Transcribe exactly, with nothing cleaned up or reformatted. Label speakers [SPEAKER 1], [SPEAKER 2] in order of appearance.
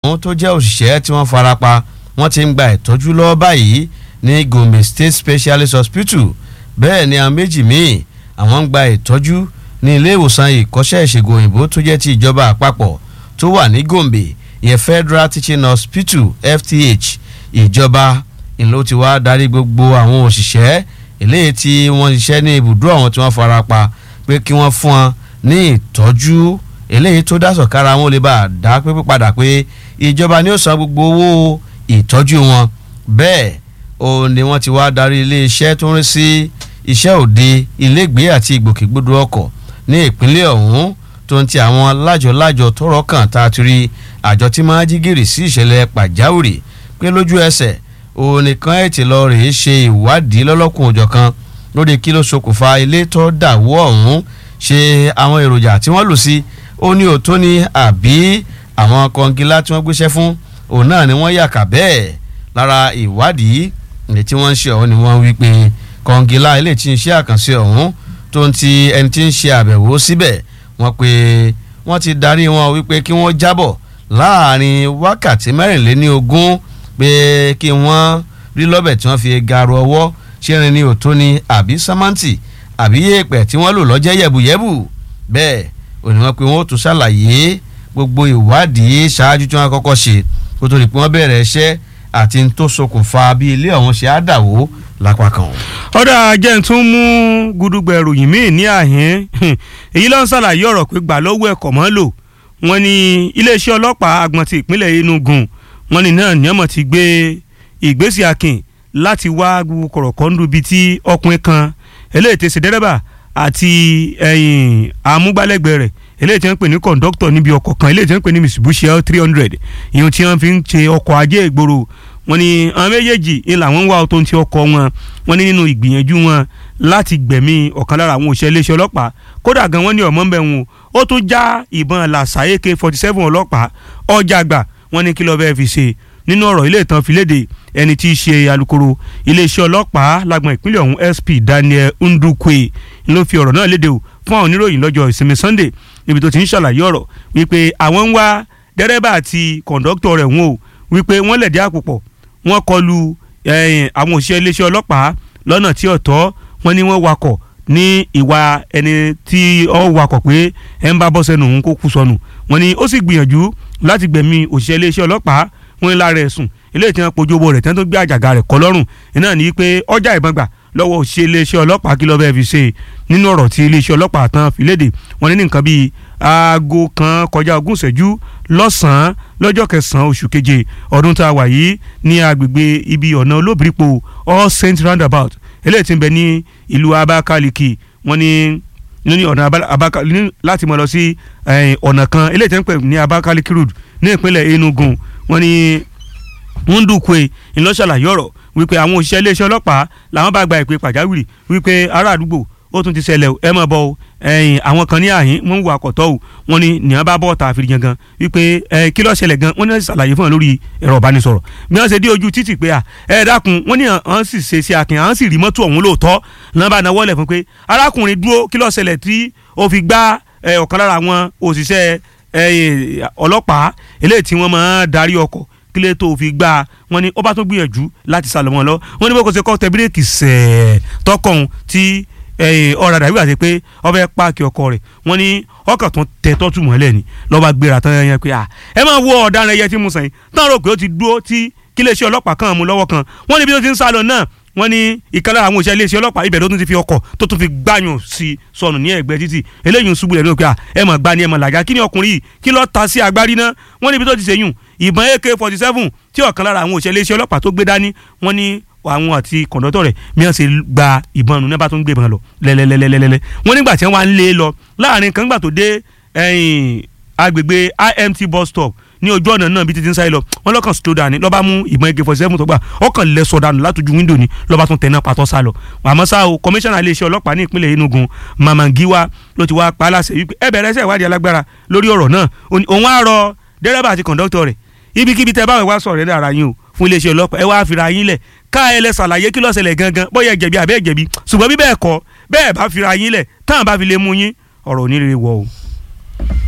[SPEAKER 1] ọ̀hún tó jẹ́ òṣìṣẹ́ tí wọ́n farapa wọ́n ti ń gba ìtọ́jú lọ́wọ́ báyìí ní Gombe State Specialist Hospital bẹ́ẹ̀ ni àwọn méjì míì àwọn ń gba ìtọ́jú ní ilé ìwòsàn ìkọ́ṣẹ́ ìṣègùn òyìnbó tó jẹ́ ti ìjọba àpapọ̀ tó wà ní Gombe ìyẹn Federal Teaching Hospital F T H ìjọba ìlú ti wá darí gbogbo àwọn òṣìṣẹ́ eléyìí tí wọ́n ṣiṣẹ́ ní ibùdó àwọn tí wọ́n farapa pé kí wọ́n fún wọn ní ìtọ́jú eléyìí tó dá sọ̀kára wọn lè bá a dá pé padà pé ìjọba ni ó san gbogbo owó ìtọ́jú wọn bẹ́ẹ̀ ó ní wọ́n ti wá darí iléeṣẹ́ tó ń rí sí iṣẹ́ òde ilégbèé àti ìgbòkègbodò ọkọ̀ ní ìpínlẹ̀ ọ̀hún tó ń ti àwọn lájọ-lájọ tọ́rọ̀ kàn tá a ti rí àjọ tí máa jí gìrì sí ìṣẹ̀lẹ̀ pàjáwìrì pé lójú ẹsẹ̀ òun nìkan ẹ̀ ti lọ rèé ṣe ìwádìí lọ́lọ́kùn òjọ̀kan lórí kí ló ṣokùnfà ilé tó dàwó ọ̀hún ṣe àwọn èròjà tí wọ́n lò sí ó ní òótọ́ ni àbí àwọn kọngilá tí wọ́n gbéṣẹ́ fún òun náà ni wọ́n yàkà bẹ́ẹ̀ lára ìwádìí ní tí wọ́n ń ṣe ọ̀hún ni wọ́n wí pé kọngilá ilé tí ń ṣe àkànṣe ọ̀hún tó ń ti ẹni tí ń ṣe àbẹ̀wò síbẹ̀ wọ́n pé wọ́n ti darí wọn wípé kí wọ́n jábọ̀ láàrin wákàtí mẹ́rìnléní ogún pé kí wọ́n rí lọ́bẹ̀ tí wọ́n fi garu ọwọ́ ṣẹ́rin ní òótọ́ ni àbí sámántì àbí yèèpẹ̀ tí wọ́n lò lọ́jẹ́ yẹ̀bùyẹ̀bù bẹ́ẹ̀ òní wọ́n pé wọ́n ó tún ṣàlàyé gbogbo ìwádìí ṣáájú tí wọ́n kọ́kọ́ ṣe kó tó di pé wọ́n bẹ̀rẹ̀ iṣẹ́ àti n tó ṣokùnfà bí ilé ọ̀hún ṣe á dàwó lápá kan.
[SPEAKER 2] ọ̀dà jẹ́ tún mú gudugbẹ̀ ìròyìn míì ní àhín èyí ló ń ṣàlàyé ọ̀rọ̀ pé gbà lọ́wọ́ ẹ̀kọ́ mọ́ lò wọ́n ní iléeṣẹ́ ọlọ́pàá agbọ̀n ti ìpínlẹ̀ Enugu wọ́n ní náà níyànmọ̀ ti gbé ìgbésí akin láti wá gbogbo kọ̀rọ̀kọ́ndù bíi ti ọkùnrin kan eléyìí ti ṣe dẹ́rẹ́bà àti ẹ̀yìn amúgbálẹ́gbẹ̀ẹ́ rẹ̀ eléyìí tí wọ́n ń pè ní kọ̀ǹdọ́kítọ̀ níbi ọkọ̀ kan eléyìí tí wọ́n ń pè ní Mitsubishi L three hundred ìyẹn tí wọ́n fi ń ṣe ọkọ̀ ajé ìgboro wọ́n ní àwọn méjèèjì ń làwọn ń wá ọtọ́ ti ọkọ̀ wọn wọ́n ní nínú ìgbìyànjú wọn láti gbẹ̀mí ọ̀kan lára àwọn òṣìṣẹ́ iléeṣẹ́ ọlọ́pàá kódà gan wọ́n ní ọmọ ń bẹ̀ wọn ó tún já ìbọn làṣà A K forty seven ọlọ́pàá ọjà àgbà wọ́n ní kí lọ́ọ́ bẹ́ẹ̀ fi ṣe nínú ọ̀rọ̀ ilé ìtàn filéde ẹni tí í ṣe alukoro iléeṣẹ́ ọlọ́pàá lágbọ̀n ìpínlẹ̀ ọ̀hún S P Daniel Ndukwe ló fi ọ̀rọ̀ náà léde o fún àwọn oníròyìn lọ́jọ́ ìsinmi Sunday níbi tó ti ń ṣàlàyé ọ̀rọ̀ wípé àwọn ń wá dẹ́rẹ́bà àti kọ̀ǹdọ́kítọ̀ rẹ̀ wọn o wípé wọ́n lẹ̀dí àpòpọ̀ wọ́n kọlu àwọn òṣìṣẹ́ iléeṣẹ́ ọlọ́pàá lọ́nà tí ọ̀tọ̀ wọ́n ní wọ́n wakọ̀ ní ìwà ẹni tí ó wakọ̀ pé ẹ̀ ń bá bọ́ sẹ́nu òun kó kú sọnù wọ́n ní ó sì gbìyànjú láti gbẹ̀mí òṣìṣẹ́ iléeṣẹ́ ọlọ́pàá wọ́n ń lára ẹ̀sùn eléyìí tí wọ́n pojú owó rẹ̀ tí wọ́n tó gbé àjàgà rẹ̀ kọ́ lọ́rùn iná ní pé ọjà ìbọn gbà lọ́wọ́ òṣìṣẹ́ iléeṣẹ́ ọlọ́pàá kí ló bẹ́ẹ̀ fi ṣe nínú ọ̀rọ̀ tí iléeṣẹ́ ọlọ́pàá tán fi léde wọ́n ní ní nǹkan bíi aago kan kọjá ogún ìṣẹ́jú lọ́sàn-án lọ́jọ́ kẹsàn-án oṣù keje ọdún tá a wà yìí ní agbègbè ibi ọ̀nà olóbìrípo All Saints roundabout eléyìí tí ń bẹ ní ìlú Abakaliki wọ́n ní ní ọ̀nà Abakaliki láti mọ̀ lọ sí ọ̀nà kan eléyìí tí ń pè ní Abakaliki road ní ìpínlẹ̀ Enugu wọ́n ní Ndukwe ńlọ́ṣàlàyé ọ̀rọ̀ wípé àwọn òṣìṣẹ́ iléeṣẹ́ ọlọ́pàá làwọn bá gba ìpè pàjáwìrì wípé ará àdúgbò ó tún ti ṣẹlẹ̀ ẹ mọ̀ bọ́ o ẹ̀yìn àwọn kan ní àhín wọ́n ń wo àkọ́tọ́ o wọ́n ní nìyẹn bá bọ́ ọ̀tà àfihàn gangan wípé ẹ kí ló ṣẹlẹ̀ gan wọ́n ní wọ́n ṣàlàyé fún wọn lórí ẹ̀rọ ìbánisọ̀rọ̀ bí wọ́n ṣe dé ojú títì pé à ẹ dákun wọ́n ní àwọn sì ṣe sí akin àwọn sì rí mọ́tò ọ̀hún lóòótọ́ lọ́nà bá náwó lẹ̀ fún pé arákùnrin dúró kí ló ṣẹlẹ̀ tí ó fi gbá ọ̀kan lára àwọn òṣìṣẹ́ ọlọ́pàá eléyìí tí wọ́n máa darí ọkọ̀ kílé tó fi gbá wọn ni ó bá tó gbìyànjú láti sálọ wọn lọ wọn ní bó kò ṣe kọ́ tẹ bírèkì sẹ́ẹ̀ tọkọ̀hún tí ọ̀rọ̀ àdàbí àti pé ọbẹ̀ páàkì ọkọ̀ rẹ̀ wọ́n ní ọkọ̀ tó tẹ tọ́tù mọ́lẹ̀ ni lọ́ba gbéra tán yẹn pé ẹ máa wo ọ̀daràn ẹyẹ tí mo sàn yín tán rò pé ó ti dúró tí kíléeṣẹ́ ọlọ́pàá kan mú lọ́wọ́ kan wọ́n ní bí ó ti ń sálọ náà wọ́n ní ìkan lára àwọn òṣìṣẹ́ iléeṣẹ́ ọlọ́pàá ibẹ̀ ló tún ti fi ọkọ̀ tó tún fi gbáyùn sí sọnù ní ẹ̀gbẹ́ títì eléyìí ń ṣubú lẹ̀ ní òkè à ẹ mọ̀ gbá ní ẹ mọ̀ làjá kí ni ọkùnrin yìí kí ló ta sí agbárí náà wọ́n ní ibi tó ti ṣèyùn ìbọn A K forty seven tí ọ̀kan lára àwọn òṣìṣẹ́ iléeṣẹ́ ọlọ́pàá tó gbé dání wọ́n ní àwọn àti kọ̀ǹdọ́tọ̀ rẹ̀ mìíràn ṣe gba ìbọn nù nígbà tó ń gbé ìbọn lọ lẹ́lẹ́lẹ́lẹ́lẹ́ wọ́n nígbà tí wọ́n wá ń lé lọ láàrin kan gbà tó dé agbègbè I M T bus stop ní ojú ọ̀nà náà bí títí ń sáré lọ wọ́n lọ́kàn slow down ni lọ́ba mú ìbọn A K forty seven tó gbà ọkàn lẹ́ sọ dànù látòjú wíńdò ni lọ́ba tún tẹ̀ná pàtó sá lọ àmọ́ ṣá o kọmíṣánná iléeṣẹ́ ọlọ́pàá ní ìpínlẹ̀ Enugu Mamangiwa ló ti wá pa á láṣẹ wípé ẹ bẹ̀rẹ̀ ṣe ìwádìí alágbára lórí ọ̀rọ̀ náà òun á rọ dẹ́rẹ́bà àti kọ̀ǹdọ́tọ̀ rẹ̀ ibikíbi tẹ báwọn wá sọ̀rọ̀ rẹ̀ dára yín o fún iléeṣẹ́ ọlọ́pàá ẹ wá fira yín lẹ̀ ká ẹ lẹ ṣàlàyé kí ló ṣẹlẹ̀ gangan bóyá ẹ jẹ̀bi àbẹ́ ẹ jẹ̀bi ṣùgbọ́n bí bẹ́ẹ̀ kọ́ bẹ́ẹ̀ bá fira yín lẹ̀ táwọn bá fi lè mú yín ọ̀rọ̀ onírèrè wọ̀ o.